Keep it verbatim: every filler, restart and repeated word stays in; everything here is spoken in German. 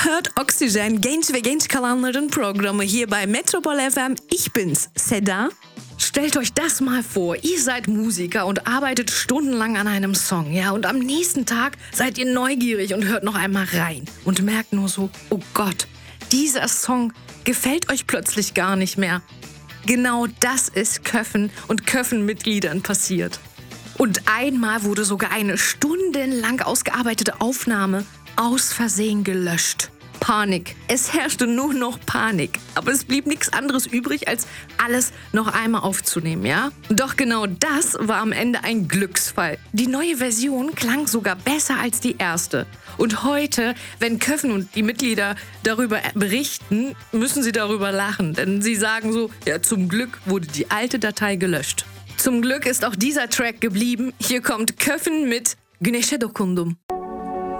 hört Oxygen, genç ve genç kalanların Programme hier bei Metropol F M. Ich bin's, Seda. Stellt euch das mal vor, ihr seid Musiker und arbeitet stundenlang an einem Song, ja, und am nächsten Tag seid ihr neugierig und hört noch einmal rein und merkt nur so, oh Gott, dieser Song gefällt euch plötzlich gar nicht mehr. Genau das ist Köffen und Köffen-Mitgliedern passiert. Und einmal wurde sogar eine stundenlang ausgearbeitete Aufnahme aus Versehen gelöscht. Panik. Es herrschte nur noch Panik. Aber es blieb nichts anderes übrig, als alles noch einmal aufzunehmen, ja? Doch genau das war am Ende ein Glücksfall. Die neue Version klang sogar besser als die erste. Und heute, wenn Köffen und die Mitglieder darüber berichten, müssen sie darüber lachen. Denn sie sagen so, ja, zum Glück wurde die alte Datei gelöscht. Zum Glück ist auch dieser Track geblieben. Hier kommt Köffen mit Güneşe Dokundum.